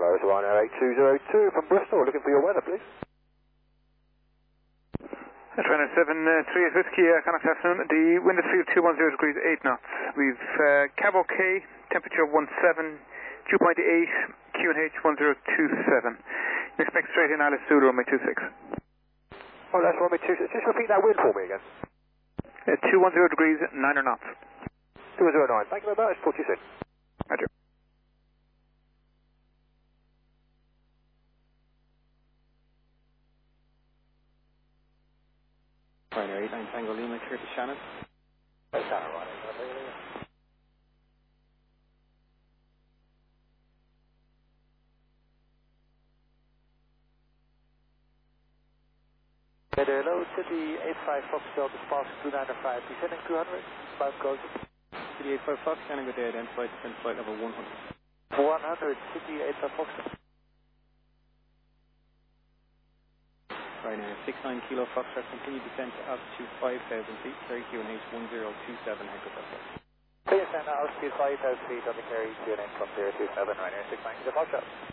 it's Ryanair 8202 from Bristol, looking for your weather, please. That's Ryanair 738 Whiskey, Connacht afternoon. The wind is 210 degrees, 8 knots. We've cab OK, temperature 17, dew point 8, QNH 1027. Expect straight in Alice Zulu, runway 26. Oh, that's runway 26. Just repeat that wind for me again. 210 degrees, 9 knots. 209. Thank you very much. Talk to you soon. Roger. Ryanair 89 Tango Lima, clear to Shannon. Shannon, right. Hello, City 85 Foxtrot, Sparks 295, descending 200, bound close. City 85 Fox, scanning good day, identified descent flight level 100. 100, City 85 Foxtrot. Ryanair 69 Kilo Foxtrot, continue descent to altitude 5,000 feet, carry QNH 1027, Echo Papa. Please send altitude 5,000 feet on the carry QNH 1027, Ryanair 69 Kilo Foxtrot.